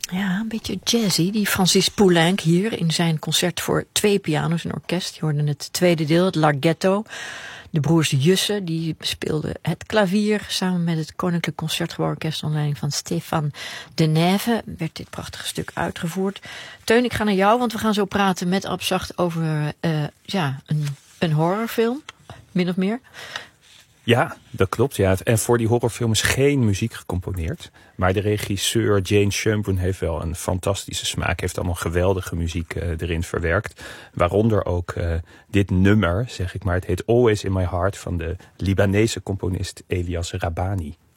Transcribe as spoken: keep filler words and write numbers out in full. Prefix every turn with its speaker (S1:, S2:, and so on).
S1: Ja, een beetje jazzy. Die Francis Poulenc hier in zijn concert voor twee piano's en orkest. Je hoorde het tweede deel, het Larghetto. De broers Jussen, die speelden het klavier samen met het Koninklijk Concertgebouworkest onder leiding van Stéphane Denève. Werd dit prachtige stuk uitgevoerd. Teun, ik ga naar jou, want we gaan zo praten met Abzacht over uh, ja, een, een horrorfilm, min of meer.
S2: Ja, dat klopt. Ja. En voor die horrorfilm is geen muziek gecomponeerd. Maar de regisseur Jane Schönbrunn heeft wel een fantastische smaak. Heeft allemaal geweldige muziek uh, erin verwerkt. Waaronder ook uh, dit nummer, zeg ik maar. Het heet Always in My Heart van de Libanese componist Elias Rabani.